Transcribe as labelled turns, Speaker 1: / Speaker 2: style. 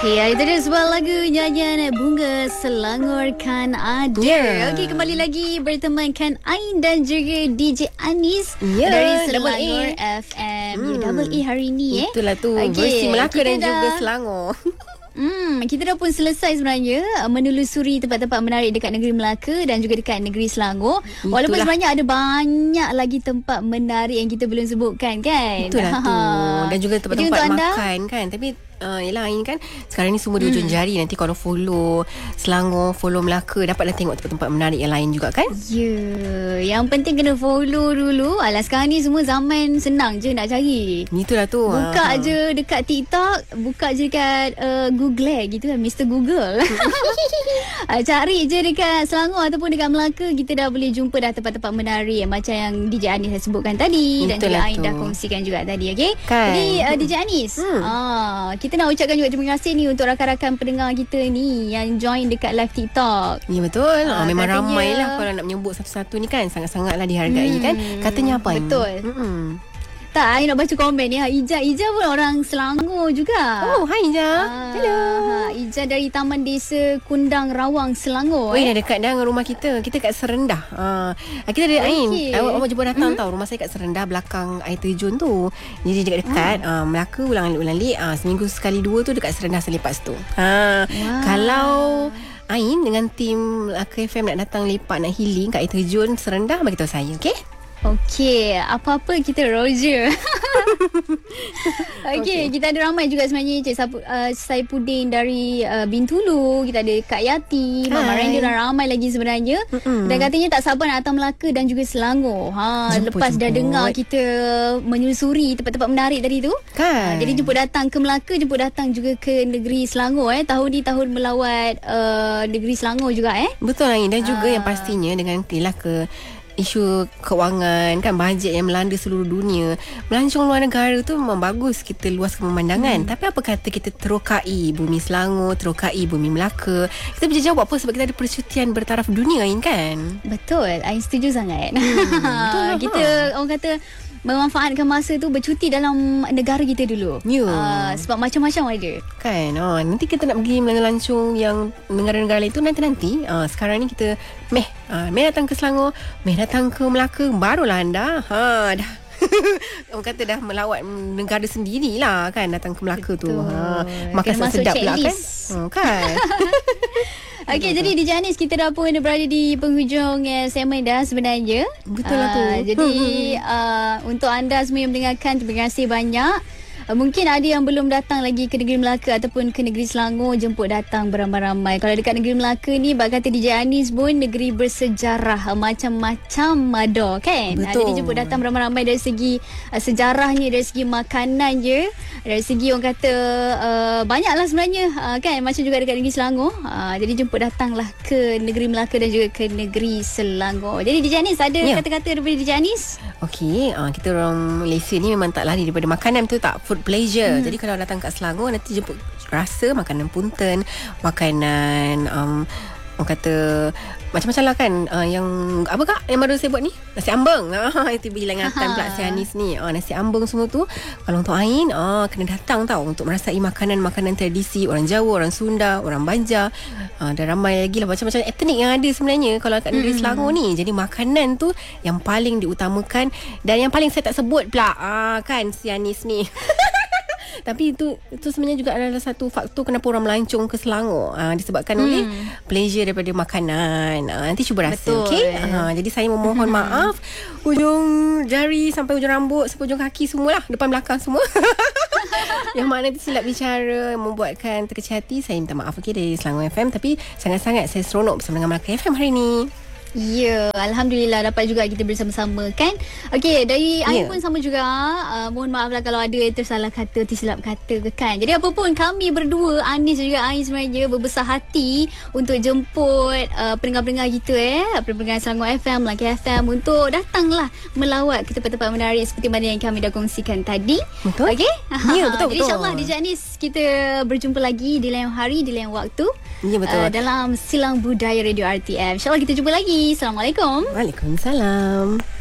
Speaker 1: Ya, itu dia sebuah lagu nyanyian Bunga Selangor Kan Ada.
Speaker 2: Yeah.
Speaker 1: Okey, kembali lagi bertemankan Ain dan juga DJ Anis dari Selangor FM. Double E hari ni
Speaker 2: Itulah tu, versi Melaka dan juga Selangor.
Speaker 1: Kita dah pun selesai sebenarnya menelusuri tempat-tempat menarik dekat negeri Melaka dan juga dekat negeri Selangor. Walaupun sebenarnya ada banyak lagi tempat menarik yang kita belum sebutkan kan.
Speaker 2: Itulah tu. Dan juga tempat-tempat makan kan. Tapi yelah Ain kan sekarang ni semua di ujung jari. Nanti kalau follow Selangor, follow Melaka, dapatlah tengok tempat-tempat menarik yang lain juga kan.
Speaker 1: Ya, yang penting kena follow dulu. Alah, sekarang ni semua zaman senang je nak cari.
Speaker 2: Itulah tu.
Speaker 1: Buka je dekat TikTok, buka je dekat Google gitu kan, Mr. Google. Cari je dekat Selangor ataupun dekat Melaka, kita dah boleh jumpa dah tempat-tempat menarik macam yang DJ Anis dah sebutkan tadi. Dan juga Ain dah kongsikan juga tadi, okey?
Speaker 2: Kan?
Speaker 1: Jadi DJ Anis, kita nak ucapkan juga terima kasih ni untuk rakan-rakan pendengar kita ni yang join dekat live TikTok.
Speaker 2: Ya betul. Memang
Speaker 1: katanya,
Speaker 2: ramai lah kalau nak menyebut satu-satu ni kan. Sangat-sangatlah dihargai kan. Katanya apa Ain?
Speaker 1: Betul. Tak, I nak baca komen ni. Ija pun orang Selangor juga.
Speaker 2: Oh, hai Ija. Hello.
Speaker 1: Ija dari Taman Desa Kundang Rawang, Selangor.
Speaker 2: Dah dekat dah dengan rumah kita. Kita kat Serendah. Kita ada Ain. Awak jemput datang tau. Rumah saya kat Serendah, belakang air terjun tu. Jadi dekat-dekat. Melaka ulang-alik. Seminggu sekali dua tu dekat Serendah selepas tu. Kalau Ain dengan tim Melaka FM nak datang lepak, nak healing kat air terjun Serendah, bagi tahu saya, okey?
Speaker 1: Okey, apa-apa kita Roger. Okey, kita ada ramai juga sebenarnya. Cik Saipudin dari Bintulu, kita ada Kak Yati, Mama Randy dan ramai lagi sebenarnya. Dan katanya tak sabar nak datang Melaka dan juga Selangor. Lepas dah dengar kita menyusuri tempat-tempat menarik tadi tu.
Speaker 2: Kan?
Speaker 1: Jadi jemput datang ke Melaka, jemput datang juga ke negeri Selangor. Tahun ni tahun melawat negeri Selangor juga.
Speaker 2: Betul Ain. Dan juga yang pastinya dengan ke isu kewangan kan, bajet yang melanda seluruh dunia, melancong luar negara tu memang bagus, kita luaskan pemandangan. Tapi apa kata kita terokai bumi Selangor, terokai bumi Melaka, kita bisa jawab apa? Sebab kita ada percutian bertaraf dunia Ain kan.
Speaker 1: Betul, Ain setuju sangat. Kita orang kata memanfaatkan masa tu bercuti dalam negara kita dulu. Sebab macam-macam ada
Speaker 2: kan. Nanti kita nak pergi melancong yang negara-negara lain tu nanti. Sekarang ni kita meh datang ke Selangor, meh datang ke Melaka, barulah anda dah orang kata dah melawat negara sendirilah kan, datang ke Melaka. Betul. Tu makan sedap pula kan. Kan. Okey, jadi DJ Anis, kita dah pun berada di penghujung segmen dah sebenarnya. Betul lah tu.
Speaker 1: Jadi untuk anda semua yang mendengarkan, terima kasih banyak. Mungkin ada yang belum datang lagi ke negeri Melaka ataupun ke negeri Selangor, jemput datang beramai-ramai. Kalau dekat negeri Melaka ni, bak kata DJ Anis pun, negeri bersejarah, macam-macam ada kan.
Speaker 2: Betul.
Speaker 1: Jadi jemput datang beramai-ramai dari segi sejarahnya, dari segi makanan je, dari segi orang kata banyaklah sebenarnya kan, macam juga dekat negeri Selangor. Jadi jemput datanglah ke negeri Melaka dan juga ke negeri Selangor. Jadi DJ Anis ada kata-kata daripada DJ Anis?
Speaker 2: Okey, kita orang Malaysia ni memang tak lari daripada makanan, betul tak? Food pleasure. Jadi kalau datang kat Selangor, nanti jemput rasa makanan punten, makanan orang kata macam-macam lah kan. Yang apa kak yang baru saya buat ni, nasi ambeng. Itu bila ingatan pula si Anis ni. Nasi ambeng semua tu, kalau untuk Ain kena datang tau untuk merasai makanan-makanan tradisi orang Jawa, orang Sunda, orang Banjar. Dan ramai lagi lah macam-macam etnik yang ada sebenarnya kalau kat negeri Selangor ni. Jadi makanan tu yang paling diutamakan. Dan yang paling saya tak sebut pula kan si Anis ni. Tapi itu sebenarnya juga adalah satu faktor kenapa orang melancong ke Selangor, disebabkan oleh pleasure daripada makanan. Nanti cuba rasa. Okey. Jadi saya memohon maaf, ujung jari sampai ujung rambut sampai ujung kaki semualah, depan belakang semua. Yang mana nanti silap bicara membuatkan terkecil hati, saya minta maaf dari Selangor FM. Tapi sangat-sangat saya seronok bersama dengan Melaka FM hari ni.
Speaker 1: Ya, Alhamdulillah dapat juga kita bersama-sama kan. Okey, dari Ain pun sama juga. Mohon maaf lah kalau ada tersalah kata, tersilap kata ke kan. Jadi apa pun, kami berdua, Anis dan juga Ain sebenarnya berbesar hati untuk jemput pendengar-pendengar kita pendengar Selangor FM, Melaka FM, untuk datanglah melawat ke tempat-tempat menarik seperti mana yang kami dah kongsikan tadi. Betul. Okey?
Speaker 2: Ya, betul.
Speaker 1: Jadi insyaAllah DJ Anis, kita berjumpa lagi di lain hari, di lain waktu.
Speaker 2: Ya, betul.
Speaker 1: Dalam Silang Budaya Radio RTM. InsyaAllah kita jumpa lagi. Assalamualaikum.
Speaker 2: Waalaikumsalam.